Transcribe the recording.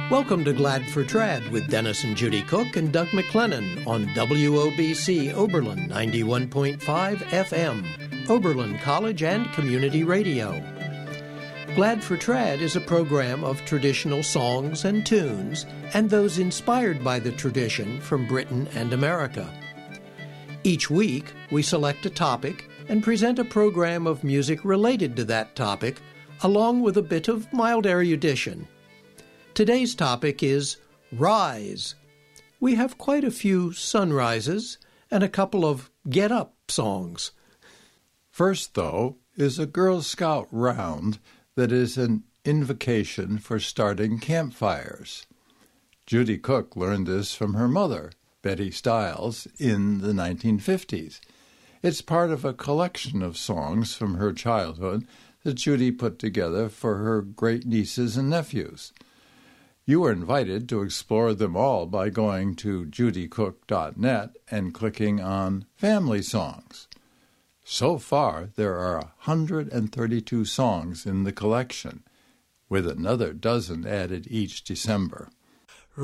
Welcome to Glad for Trad with Dennis and Judy Cook and Doug McLennan on WOBC Oberlin 91.5 FM, Oberlin College and Community Radio. Glad for Trad is a program of traditional songs and tunes and those inspired by the tradition from Britain and America. Each week, we select a topic and present a program of music related to that topic, along with a bit of mild erudition. Today's topic is Rise. We have quite a few sunrises and a couple of get-up songs. First, though, is a Girl Scout round that is an invocation for starting campfires. Judy Cook learned this from her mother, Betty Stiles, in the 1950s. It's part of a collection of songs from her childhood that Judy put together for her great-nieces and nephews. You are invited to explore them all by going to judycook.net and clicking on Family Songs. So far, there are 132 songs in the collection, with another dozen added each December.